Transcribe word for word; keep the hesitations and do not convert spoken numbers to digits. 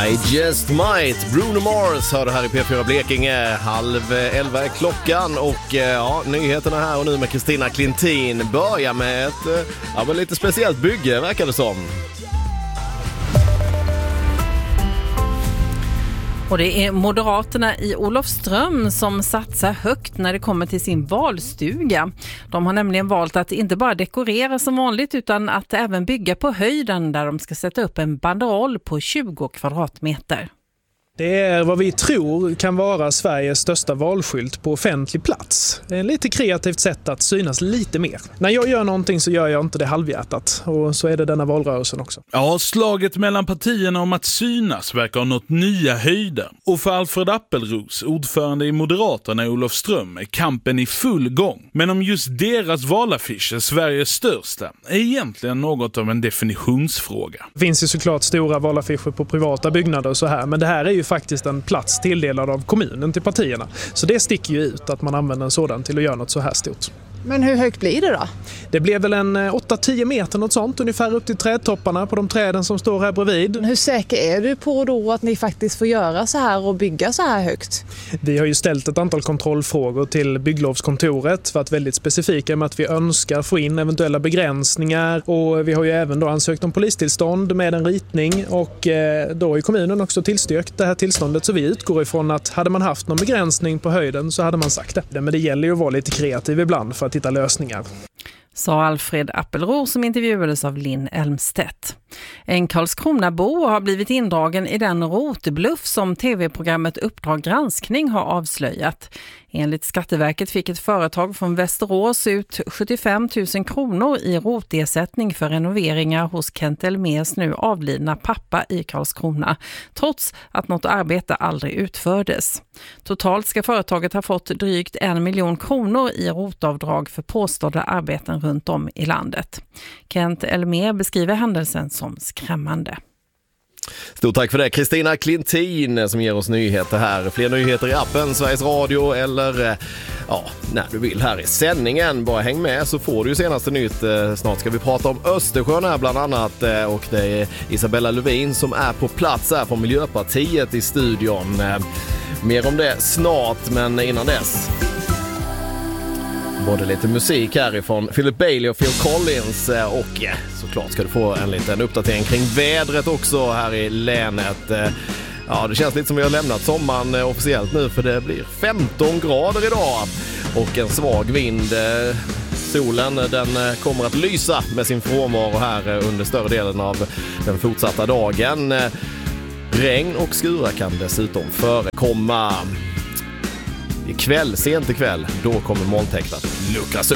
I just might. Bruno Mars hör det här i P fyra Blekinge. Halv elva är klockan och ja, nyheterna här och nu med Kristina Klintin. Börjar med ett ja, men lite speciellt bygge verkar det som. Och det är Moderaterna i Olofström som satsar högt när det kommer till sin valstuga. De har nämligen valt att inte bara dekorera som vanligt utan att även bygga på höjden där de ska sätta upp en banderoll på tjugo kvadratmeter. Det är vad vi tror kan vara Sveriges största valskylt på offentlig plats. Det är ett lite kreativt sätt att synas lite mer. När jag gör någonting så gör jag inte det halvhjärtat. Och så är det denna valrörelsen också. Ja, slaget mellan partierna om att synas verkar ha nått nya höjder. Och för Alfred Appelros, ordförande i Moderaterna i Olofström, är kampen i full gång. Men om just deras valaffisch är Sveriges största är egentligen något av en definitionsfråga. Det finns ju såklart stora valaffischer på privata byggnader och så här. Men det här är ju faktiskt en plats tilldelad av kommunen till partierna. Så det sticker ju ut att man använder en sådan till att göra något så här stort. Men hur högt blir det då? Det blev väl en åtta till tio meter något sånt, ungefär upp till trädtopparna på de träden som står här bredvid. Hur säker är du på då att ni faktiskt får göra så här och bygga så här högt? Vi har ju ställt ett antal kontrollfrågor till bygglovskontoret för att väldigt specifika med att vi önskar få in eventuella begränsningar och vi har ju även då ansökt om polistillstånd med en ritning och då i kommunen också tillstyrkt det här tillståndet så vi utgår ifrån att hade man haft någon begränsning på höjden så hade man sagt det. Men det gäller ju att vara lite kreativ ibland för att hitta lösningar. Sa Alfred Appelro som intervjuades av Linn Elmstedt. En Karlskronabo har blivit indragen i den rotbluff som tv-programmet Uppdrag granskning har avslöjat. Enligt Skatteverket fick ett företag från Västerås ut sjuttiofem tusen kronor i rotersättning för renoveringar hos Kent Elmers nu avlidna pappa i Karlskrona, trots att något arbete aldrig utfördes. Totalt ska företaget ha fått drygt en miljon kronor i rotavdrag för påstådda arbeten runt om i landet. Kent Elmer beskriver händelsen som skrämmande. Stort tack för det, Kristina Klintin som ger oss nyheter här. Fler nyheter i appen Sveriges Radio eller ja, när du vill här i sändningen. Bara häng med så får du ju senaste nytt. Snart ska vi prata om Östersjön här bland annat och det är Isabella Lövin som är på plats här från Miljöpartiet i studion. Mer om det snart, men innan dess både lite musik härifrån Philip Bailey och Phil Collins och ja, såklart ska du få en liten uppdatering kring vädret också här i länet. Ja, det känns lite som vi har lämnat sommaren officiellt nu för det blir femton grader idag och en svag vind. Solen den kommer att lysa med sin frånvaro här under större delen av den fortsatta dagen. Regn och skurar kan dessutom förekomma. Ikväll, sent ikväll, då kommer molntäcket att luckras upp.